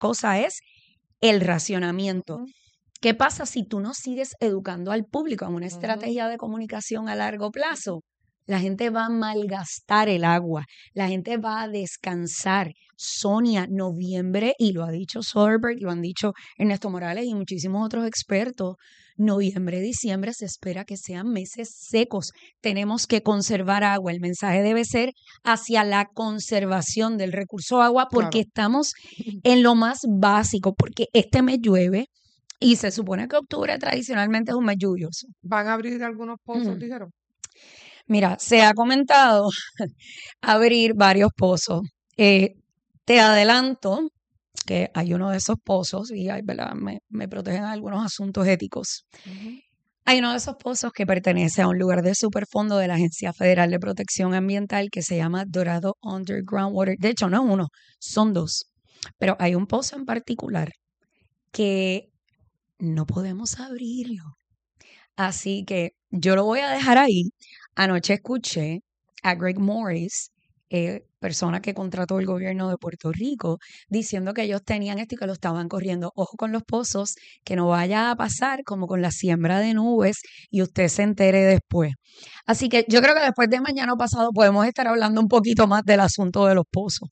cosa es el racionamiento. Ujú. ¿Qué pasa si tú no sigues educando al público en una Ujú. estrategia de comunicación a largo plazo? La gente va a malgastar el agua, la gente va a descansar. Sonia, noviembre, y lo ha dicho Soderbergh, lo han dicho Ernesto Morales y muchísimos otros expertos, noviembre, diciembre se espera que sean meses secos. Tenemos que conservar agua. El mensaje debe ser hacia la conservación del recurso agua porque Claro. estamos en lo más básico, porque este mes llueve y se supone que octubre tradicionalmente es un mes lluvioso. ¿Van a abrir algunos pozos, Mm. dijeron? Mira, se ha comentado abrir varios pozos. Te adelanto que hay uno de esos pozos, y ¿verdad? Me protegen algunos asuntos éticos. Ujú. Hay uno de esos pozos que pertenece a un lugar de superfondo de la Agencia Federal de Protección Ambiental que se llama Dorado Underground Water. De hecho, no es uno, son dos. Pero hay un pozo en particular que no podemos abrirlo. Así que yo lo voy a dejar ahí. Anoche escuché a Greg Morris, persona que contrató el gobierno de Puerto Rico, diciendo que ellos tenían esto y que lo estaban corriendo. Ojo con los pozos, que no vaya a pasar como con la siembra de nubes y usted se entere después. Así que yo creo que después de mañana pasado podemos estar hablando un poquito más del asunto de los pozos.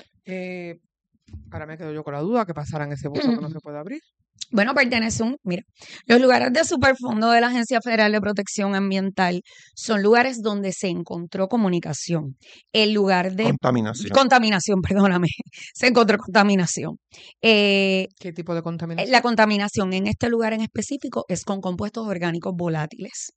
Ahora me quedo yo con la duda, ¿qué pasará en ese pozo que no se puede abrir? Bueno, mira, los lugares de superfondo de la Agencia Federal de Protección Ambiental son lugares donde se encontró comunicación. El lugar de Contaminación. contaminación, perdóname, se encontró contaminación. ¿Qué tipo de contaminación? La contaminación en este lugar en específico es con compuestos orgánicos volátiles.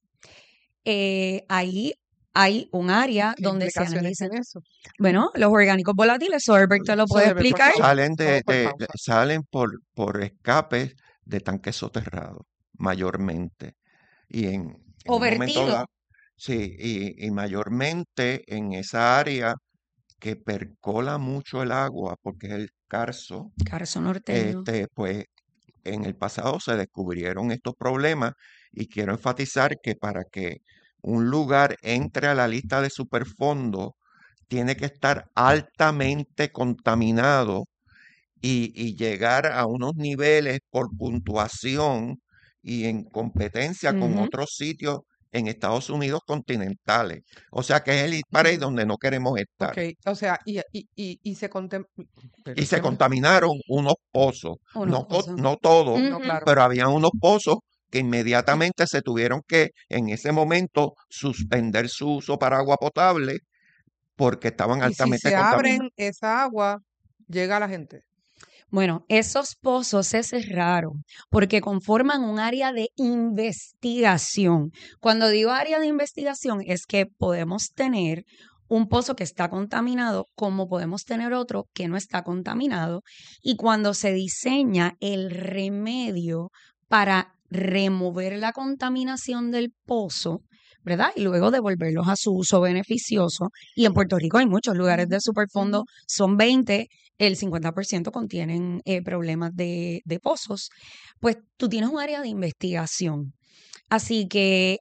Ahí hay un área ¿Qué donde se implicaciones analiza. tiene eso? Bueno, los orgánicos volátiles, Soderbergh te lo puede Soderbergh, por explicar. favor. Salen Vamos por pausa. salen por escapes de tanques soterrados, mayormente. Y en O un momento vertido. dado, sí, y mayormente en esa área que percola mucho el agua, porque es el Carso, Carso norteño. pues en el pasado se descubrieron estos problemas y quiero enfatizar que para que un lugar entre a la lista de superfondo tiene que estar altamente contaminado y llegar a unos niveles por puntuación y en competencia con Ujú. otros sitios en Estados Unidos continentales. O sea que es el país donde no queremos estar. Ok, o sea, y se Y se contaminaron unos pozos, Unos no, pozos. no todos, No, Ujú. claro. pero había unos pozos que inmediatamente se tuvieron que en ese momento suspender su uso para agua potable porque estaban Y si altamente se contaminados. abren esa agua, llega a la gente. Bueno, esos pozos se cerraron porque conforman un área de investigación. Cuando digo área de investigación es que podemos tener un pozo que está contaminado como podemos tener otro que no está contaminado. Y cuando se diseña el remedio para remover la contaminación del pozo, ¿verdad? Y luego devolverlos a su uso beneficioso. Y en Puerto Rico hay muchos lugares de superfondo, son 20, el 50% contienen problemas de pozos, pues tú tienes un área de investigación. Así que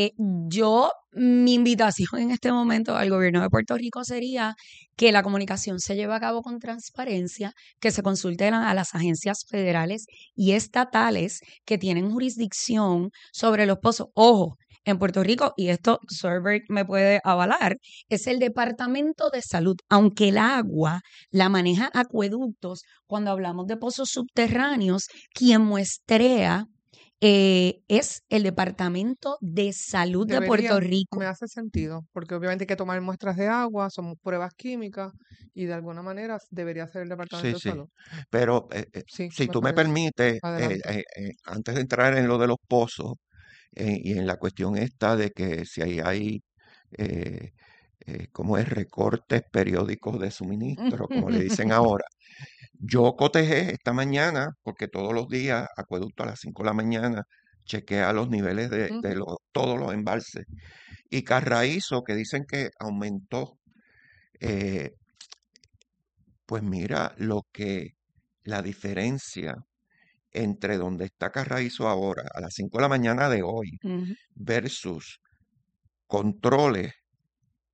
mi invitación en este momento al gobierno de Puerto Rico sería que la comunicación se lleve a cabo con transparencia, que se consulten a las agencias federales y estatales que tienen jurisdicción sobre los pozos. Ojo, en Puerto Rico, y esto Soderbergh me puede avalar, es el Departamento de Salud, aunque el agua la maneja acueductos, cuando hablamos de pozos subterráneos, quien muestrea es el Departamento de Salud de Puerto Rico. Me hace sentido, porque obviamente hay que tomar muestras de agua, son pruebas químicas y de alguna manera debería ser el Sí, Departamento de sí. Salud. Pero Sí, si me tú me parece. permites, Adelante. antes de entrar en lo de los pozos y en la cuestión esta de que si hay eh, como es recortes periódicos de suministro, como le dicen ahora, yo cotejé esta mañana, porque todos los días, acueducto a las 5 de la mañana, chequea los niveles de todos los embalses. Y Carraízo, que dicen que aumentó, eh, pues mira la diferencia entre donde está Carraízo ahora, a las 5 de la mañana de hoy, Ujú. versus controles,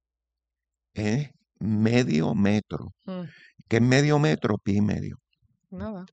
es medio metro. Mm, ¿Qué es medio metro? Pie y medio. Nada.